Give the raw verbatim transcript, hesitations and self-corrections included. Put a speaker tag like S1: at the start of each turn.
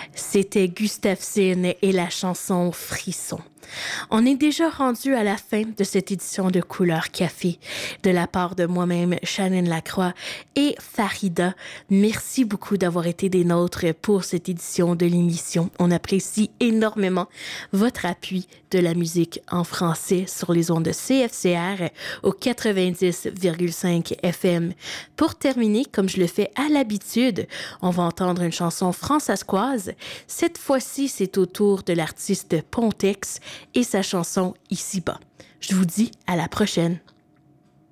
S1: C'était Gustafsson et la chanson Frisson. On est déjà rendu à la fin de cette édition de Couleur Café. De la part de moi-même, Shannon Lacroix et Farida, merci beaucoup d'avoir été des nôtres pour cette édition de l'émission. On apprécie énormément votre appui de la musique en français sur les ondes de C F C R au quatre-vingt-dix virgule cinq F M. Pour terminer, comme je le fais à l'habitude, on va entendre une chanson françaiscoise. Cette fois-ci, c'est au tour de l'artiste Pontex et sa chanson Ici-bas. Je vous dis à la prochaine.